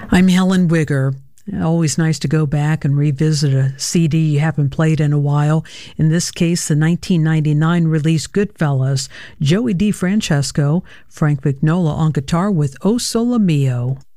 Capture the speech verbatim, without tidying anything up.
I'm Helen Wigger. Always nice to go back and revisit a C D you haven't played in a while. In this case, the nineteen ninety-nine release Goodfellas, Joey DeFrancesco, Frank Vignola on guitar with O Sole Mio.